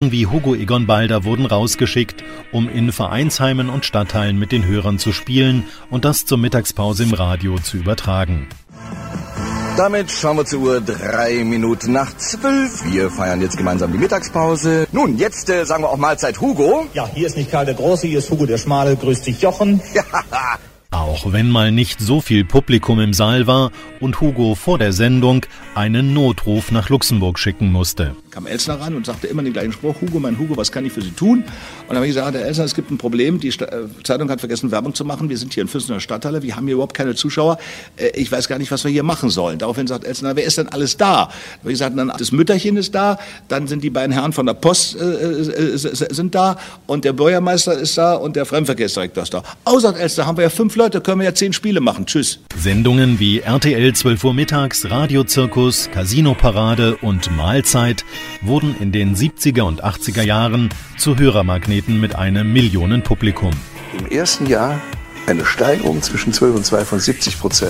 Journalisten wie Hugo Egon Balder wurden rausgeschickt, um in Vereinsheimen und Stadtteilen mit den Hörern zu spielen und das zur Mittagspause im Radio zu übertragen. Damit schauen wir zur Uhr, 3 Minuten nach 12. Wir feiern jetzt gemeinsam die Mittagspause. Nun, jetzt sagen wir auch Mahlzeit Hugo. Ja, hier ist nicht Karl der Große, hier ist Hugo der Schmale. Grüß dich, Jochen. Auch wenn mal nicht so viel Publikum im Saal war und Hugo vor der Sendung einen Notruf nach Luxemburg schicken musste. Kam Elsner ran und sagte immer den gleichen Spruch: Hugo, mein Hugo, was kann ich für Sie tun? Und dann habe ich gesagt: Herr Elsner, es gibt ein Problem, die Zeitung hat vergessen, Werbung zu machen, wir sind hier in Füssen in der Stadthalle, wir haben hier überhaupt keine Zuschauer, ich weiß gar nicht, was wir hier machen sollen. Daraufhin sagt Elsner: wer ist denn alles da? Da habe ich gesagt: dann das Mütterchen ist da, dann sind die beiden Herren von der Post sind da und der Bürgermeister ist da und der Fremdenverkehrsdirektor ist da. Oh, sagt Elsner, haben wir ja 5 Leute, können wir ja 10 Spiele machen, tschüss. Sendungen wie RTL 12 Uhr mittags, Radiozirkus, Casino-Parade und Mahlzeit wurden in den 70er und 80er Jahren zu Hörermagneten mit einem Millionenpublikum. Im ersten Jahr eine Steigerung zwischen 12 und 2 von 70%.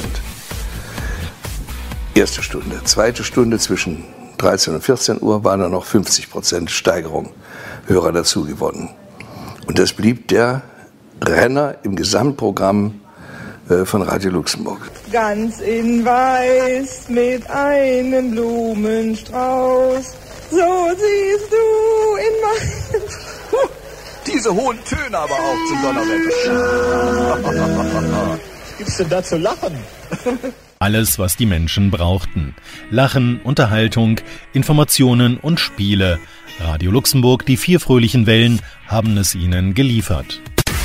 Erste Stunde. Zweite Stunde zwischen 13 und 14 Uhr waren dann noch 50% Steigerung, Hörer dazu gewonnen. Und das blieb der Renner im Gesamtprogramm von Radio Luxemburg. Ganz in Weiß mit einem Blumenstrauß, so siehst du in meinem... Diese hohen Töne aber auch zum Donnerwetter. Gibt's denn da zu lachen? Alles, was die Menschen brauchten. Lachen, Unterhaltung, Informationen und Spiele. Radio Luxemburg, die 4 fröhlichen Wellen, haben es ihnen geliefert.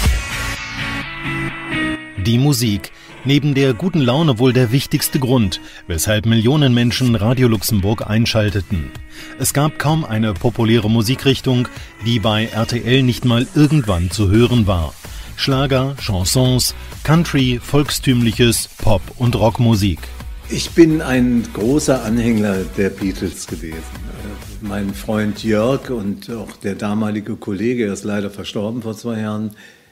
Die Musik. Neben der guten Laune wohl der wichtigste Grund, weshalb Millionen Menschen Radio Luxemburg einschalteten. Es gab kaum eine populäre Musikrichtung, die bei RTL nicht mal irgendwann zu hören war. Schlager, Chansons, Country, volkstümliches, Pop- und Rockmusik. Ich bin ein großer Anhänger der Beatles gewesen. Mein Freund Jörg und auch der damalige Kollege, er ist leider verstorben vor 2 Jahren,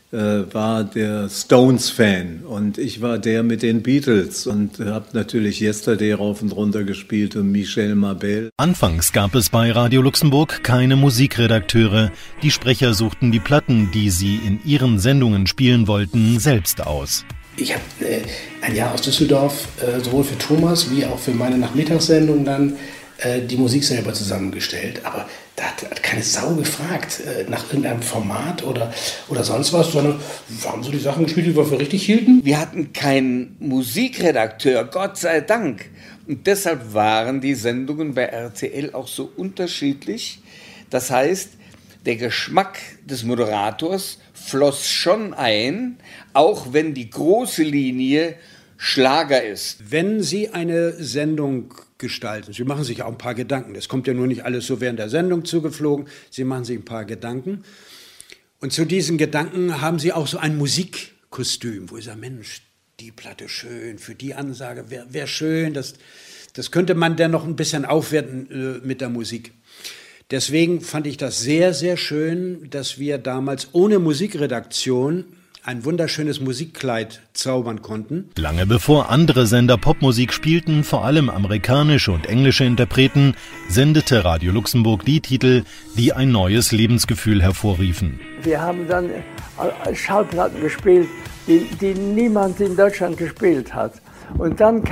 war der Stones-Fan und ich war der mit den Beatles und habe natürlich Yesterday rauf und runter gespielt und Michel Mabel. Anfangs gab es bei Radio Luxemburg keine Musikredakteure. Die Sprecher suchten die Platten, die sie in ihren Sendungen spielen wollten, selbst aus. Ich habe ein Jahr aus Düsseldorf sowohl für Thomas wie auch für meine Nachmittagssendung dann die Musik selber zusammengestellt, aber da hat keine Sau gefragt nach irgendeinem Format oder sonst was, sondern wir haben so die Sachen gespielt, die wir für richtig hielten. Wir hatten keinen Musikredakteur, Gott sei Dank. Und deshalb waren die Sendungen bei RTL auch so unterschiedlich. Das heißt, der Geschmack des Moderators floss schon ein, auch wenn die große Linie Schlager ist. Wenn Sie eine Sendung gestalten, Sie machen sich auch ein paar Gedanken. Es kommt ja nur nicht alles so während der Sendung zugeflogen. Sie machen sich ein paar Gedanken. Und zu diesen Gedanken haben Sie auch so ein Musikkostüm, wo ich sage, Mensch, die Platte schön, für die Ansage wäre schön. Das könnte man dann noch ein bisschen aufwerten mit der Musik. Deswegen fand ich das sehr, sehr schön, dass wir damals ohne Musikredaktion ein wunderschönes Musikkleid zaubern konnten. Lange bevor andere Sender Popmusik spielten, vor allem amerikanische und englische Interpreten, sendete Radio Luxemburg die Titel, die ein neues Lebensgefühl hervorriefen. Wir haben dann Schallplatten gespielt, die niemand in Deutschland gespielt hat. Und dann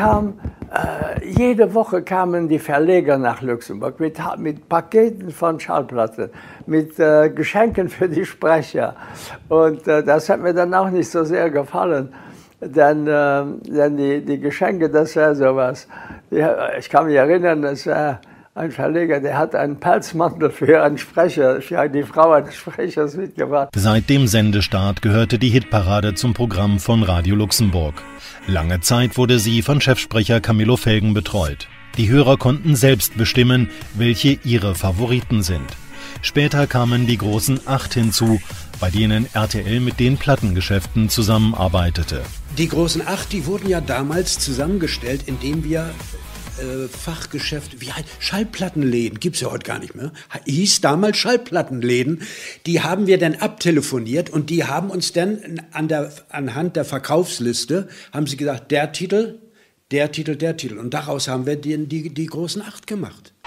jede Woche kamen die Verleger nach Luxemburg mit Paketen von Schallplatten, mit Geschenken für die Sprecher. Und das hat mir dann auch nicht so sehr gefallen, denn die Geschenke, das war sowas. Ich kann mich erinnern, das war ein Verleger, der hat einen Pelzmantel für einen Sprecher, für die Frau eines Sprechers mitgebracht. Seit dem Sendestart gehörte die Hitparade zum Programm von Radio Luxemburg. Lange Zeit wurde sie von Chefsprecher Camillo Felgen betreut. Die Hörer konnten selbst bestimmen, welche ihre Favoriten sind. Später kamen die großen 8 hinzu, bei denen RTL mit den Plattengeschäften zusammenarbeitete. Die großen 8, die wurden ja damals zusammengestellt, indem wir Fachgeschäft, wie Schallplattenläden, gibt's ja heute gar nicht mehr, hieß damals Schallplattenläden, die haben wir dann abtelefoniert und die haben uns dann anhand der Verkaufsliste, haben sie gesagt, der Titel und daraus haben wir die großen 8 gemacht.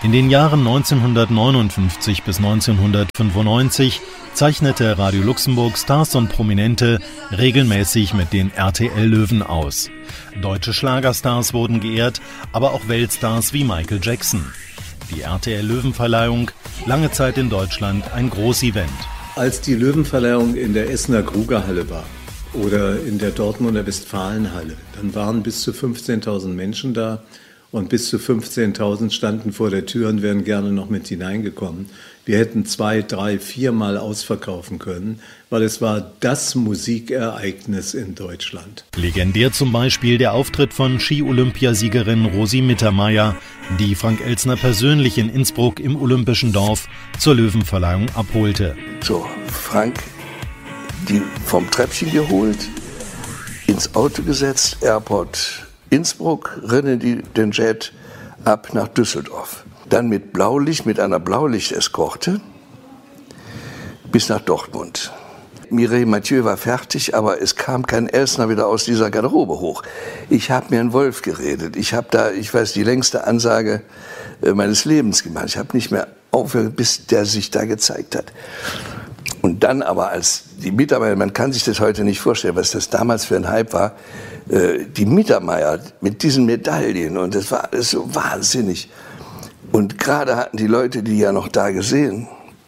In den Jahren 1959 bis 1995 zeichnete Radio Luxemburg Stars und Prominente regelmäßig mit den RTL-Löwen aus. Deutsche Schlagerstars wurden geehrt, aber auch Weltstars wie Michael Jackson. Die RTL-Löwenverleihung, lange Zeit in Deutschland ein Großevent. Als die Löwenverleihung in der Essener Grugerhalle war oder in der Dortmunder Westfalenhalle, dann waren bis zu 15.000 Menschen da. Und bis zu 15.000 standen vor der Tür und wären gerne noch mit hineingekommen. Wir hätten 2, 3, 4 Mal ausverkaufen können, weil es war das Musikereignis in Deutschland. Legendär zum Beispiel der Auftritt von Ski-Olympiasiegerin Rosi Mittermeier, die Frank Elstner persönlich in Innsbruck im Olympischen Dorf zur Löwenverleihung abholte. So, Frank, die vom Treppchen geholt, ins Auto gesetzt, Airport Innsbruck, rennen die den Jet ab nach Düsseldorf. Dann mit Blaulicht, mit einer Blaulicht-Eskorte bis nach Dortmund. Mireille Mathieu war fertig, aber es kam kein Elstner wieder aus dieser Garderobe hoch. Ich habe mir einen Wolf geredet. Ich habe da, ich weiß, die längste Ansage meines Lebens gemacht. Ich habe nicht mehr aufgehört, bis der sich da gezeigt hat. Und dann aber als die Mittermeier, man kann sich das heute nicht vorstellen, was das damals für ein Hype war, die Mittermeier mit diesen Medaillen, und das war alles so wahnsinnig. Und gerade hatten die Leute die ja noch da gesehen.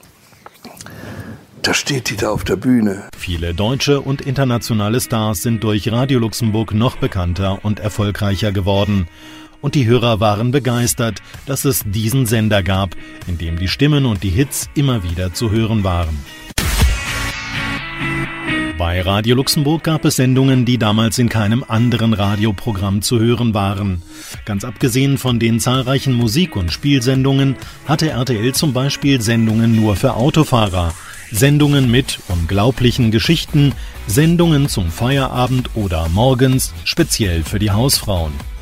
Da steht die da auf der Bühne. Viele deutsche und internationale Stars sind durch Radio Luxemburg noch bekannter und erfolgreicher geworden. Und die Hörer waren begeistert, dass es diesen Sender gab, in dem die Stimmen und die Hits immer wieder zu hören waren. Bei Radio Luxemburg gab es Sendungen, die damals in keinem anderen Radioprogramm zu hören waren. Ganz abgesehen von den zahlreichen Musik- und Spielsendungen hatte RTL zum Beispiel Sendungen nur für Autofahrer, Sendungen mit unglaublichen Geschichten, Sendungen zum Feierabend oder morgens speziell für die Hausfrauen.